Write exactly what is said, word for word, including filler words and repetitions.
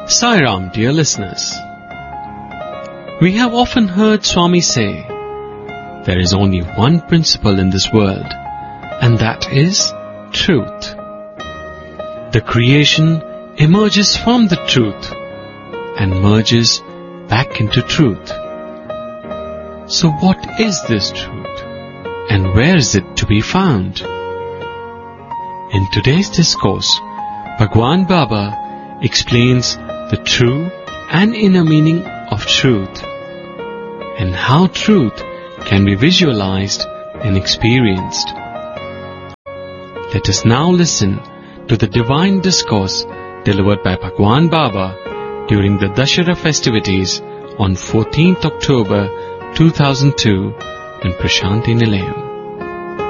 Sai Ram, dear listeners. We have often heard Swami say, there is only one principle in this world, and that is truth. The creation emerges from the truth and merges back into truth. So what is this truth, and where is it to be found? In today's discourse, Bhagwan Baba explains the true and inner meaning of truth, and how truth can be visualized and experienced. Let us now listen to the divine discourse delivered by Bhagwan Baba during the Dashera festivities on fourteenth October two thousand two in Prashanti Nilayam.